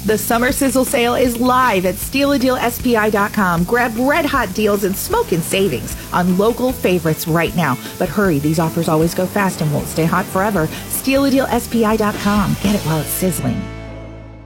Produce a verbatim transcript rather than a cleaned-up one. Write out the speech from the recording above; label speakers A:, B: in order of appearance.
A: The Summer Sizzle Sale is live at steal a deal S P I dot com. Grab red-hot deals and smoking savings on local favorites right now. But hurry, these offers always go fast and won't stay hot forever. steal a deal S P I dot com. Get it while it's sizzling.